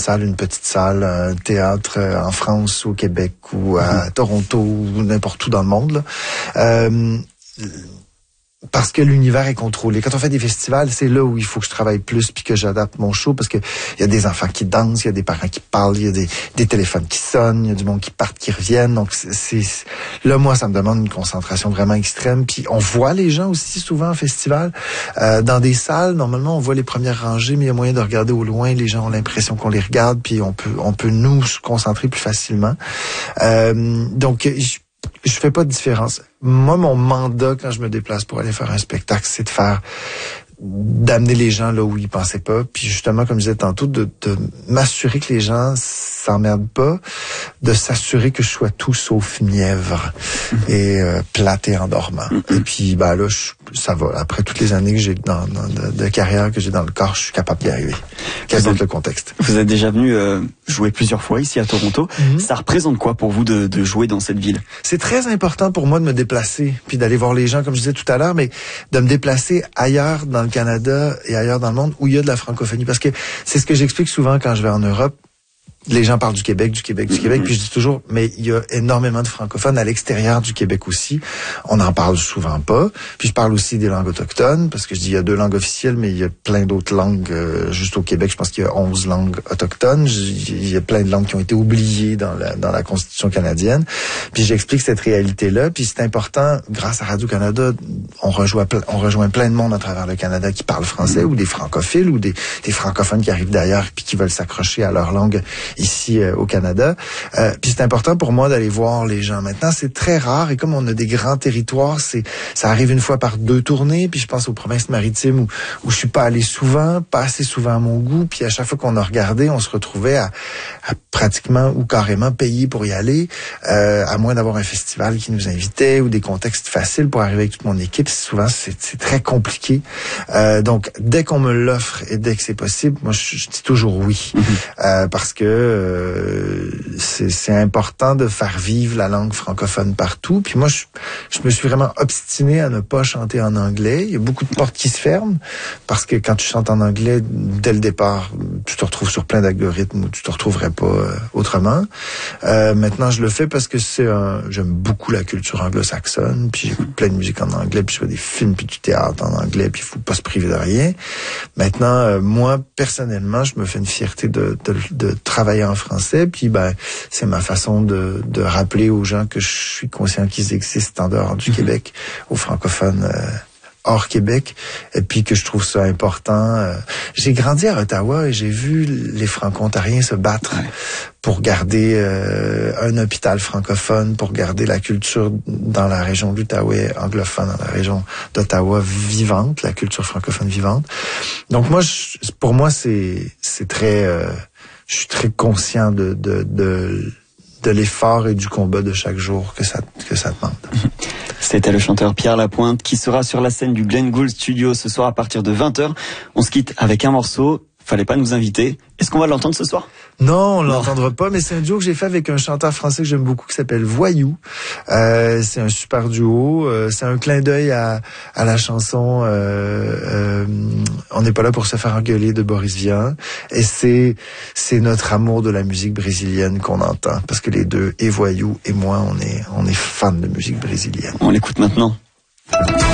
salle, une petite salle, un théâtre en France, au Québec ou à Toronto ou n'importe où dans le monde, là. Parce que l'univers est contrôlé. Quand on fait des festivals, c'est là où il faut que je travaille plus puis que j'adapte mon show parce que il y a des enfants qui dansent, il y a des parents qui parlent, il y a des téléphones qui sonnent, il y a du monde qui partent, qui reviennent. Donc là, moi, ça me demande une concentration vraiment extrême. Puis on voit les gens aussi souvent en festival. Dans des salles, normalement, on voit les premières rangées, mais il y a moyen de regarder au loin. Les gens ont l'impression qu'on les regarde, puis on peut nous se concentrer plus facilement. Donc, je fais pas de différence. Moi, mon mandat, quand je me déplace pour aller faire un spectacle, c'est d'amener les gens là où ils pensaient pas. Puis justement, comme je disais tantôt, de m'assurer que les gens s'emmerdent pas, de s'assurer que je sois tout sauf mièvre et plate et endormant. Et puis, là, ça va. Après toutes les années que j'ai de carrière que j'ai dans le corps, je suis capable d'y arriver. Quel est le contexte? Vous êtes déjà venu jouer plusieurs fois ici à Toronto. Ça représente quoi pour vous de jouer dans cette ville? C'est très important pour moi de me déplacer, puis d'aller voir les gens, comme je disais tout à l'heure, mais de me déplacer ailleurs dans le Canada et ailleurs dans le monde où il y a de la francophonie. Parce que c'est ce que j'explique souvent quand je vais en Europe. Les gens parlent du Québec, puis je dis toujours, mais il y a énormément de francophones à l'extérieur du Québec aussi. On n'en parle souvent pas. Puis je parle aussi des langues autochtones, parce que je dis il y a 2 langues officielles, mais il y a plein d'autres langues. Juste au Québec, je pense qu'il y a 11 langues autochtones. Il y a plein de langues qui ont été oubliées dans la Constitution canadienne. Puis j'explique cette réalité-là. Puis c'est important, grâce à Radio-Canada, on rejoint plein de monde à travers le Canada qui parlent français, ou des francophiles, ou des francophones qui arrivent d'ailleurs puis qui veulent s'accrocher à leur langue ici au Canada. Puis c'est important pour moi d'aller voir les gens. Maintenant, c'est très rare et comme on a des grands territoires, ça arrive une fois par 2 tournées. Puis je pense aux provinces maritimes où je suis pas allé souvent, pas assez souvent à mon goût. Puis à chaque fois qu'on a regardé, on se retrouvait à pratiquement ou carrément payer pour y aller, à moins d'avoir un festival qui nous invitait ou des contextes faciles pour arriver avec toute mon équipe. Souvent, c'est très compliqué. Donc, dès qu'on me l'offre et dès que c'est possible, moi, je dis toujours oui. Parce que c'est important de faire vivre la langue francophone partout. Puis moi, je me suis vraiment obstiné à ne pas chanter en anglais. Il y a beaucoup de portes qui se ferment parce que quand tu chantes en anglais, dès le départ, tu te retrouves sur plein d'algorithmes où tu te retrouverais pas autrement. Maintenant, je le fais parce que j'aime beaucoup la culture anglo-saxonne. Puis j'écoute plein de musique en anglais. Puis je fais des films puis du théâtre en anglais. Puis il faut pas se priver de rien. Maintenant, moi, personnellement, je me fais une fierté de travailler en français, puis c'est ma façon de rappeler aux gens que je suis conscient qu'ils existent en dehors du Québec, aux francophones hors Québec, et puis que je trouve ça important. J'ai grandi à Ottawa et j'ai vu les franco-ontariens se battre pour garder un hôpital francophone, pour garder la culture dans la région de l'Outaouais anglophone, dans la région d'Ottawa vivante, la culture francophone vivante. Donc moi, pour moi, c'est très... je suis très conscient de l'effort et du combat de chaque jour que ça demande. C'était le chanteur Pierre Lapointe qui sera sur la scène du Glenn Gould Studio ce soir à partir de 20h. On se quitte avec un morceau. Fallait pas nous inviter. Est-ce qu'on va l'entendre ce soir? Non, on l'entendra pas, mais c'est un duo que j'ai fait avec un chanteur français que j'aime beaucoup qui s'appelle Voyou. C'est un super duo. C'est un clin d'œil à la chanson On n'est pas là pour se faire engueuler de Boris Vian. Et c'est notre amour de la musique brésilienne qu'on entend. Parce que les deux, et Voyou et moi, on est fans de musique brésilienne. On l'écoute maintenant.